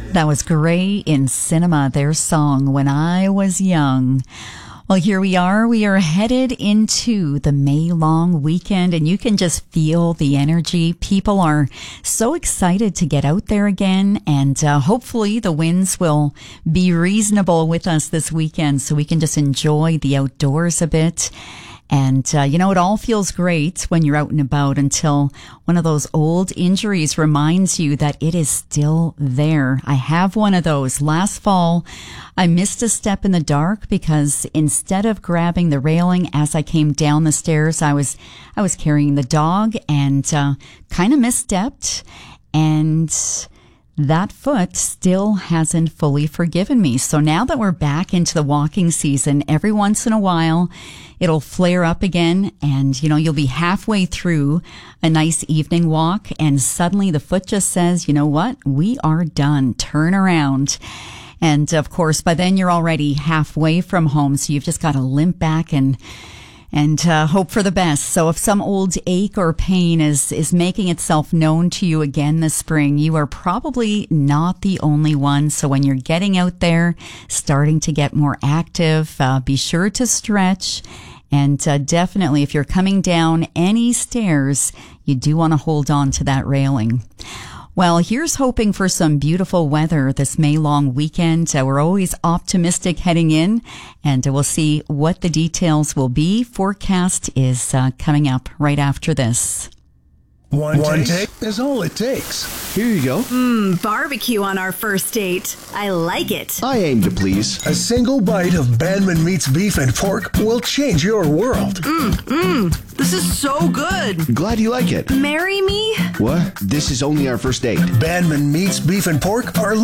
That was Gray in Cinema, their song, When I Was Young. Well, here we are. We are headed into the May long weekend, and you can just feel the energy. People are so excited to get out there again, and hopefully the winds will be reasonable with us this weekend so we can just enjoy the outdoors a bit. And, it all feels great when you're out and about until one of those old injuries reminds you that it is still there. I have one of those. Last fall, I missed a step in the dark because instead of grabbing the railing as I came down the stairs, I was carrying the dog and, kind of misstepped, and that foot still hasn't fully forgiven me. So now that we're back into the walking season, every once in a while, it'll flare up again, and, you'll be halfway through a nice evening walk, and suddenly the foot just says, you know what? We are done. Turn around. And of course, by then you're already halfway from home, so you've just got to limp back and hope for the best. So if some old ache or pain is making itself known to you again this spring, you are probably not the only one. So when you're getting out there, starting to get more active, be sure to stretch. And definitely, if you're coming down any stairs, you do want to hold on to that railing. Well, here's hoping for some beautiful weather this May long weekend. We're always optimistic heading in, and we'll see what the details will be. Forecast is coming up right after this. One take is all it takes. Here you go. Barbecue on our first date. I like it. I aim to please. A single bite of Bandman Meats Beef and Pork will change your world. This is so good. Glad you like it. Marry me? What? This is only our first date. Bandman Meats Beef and Pork are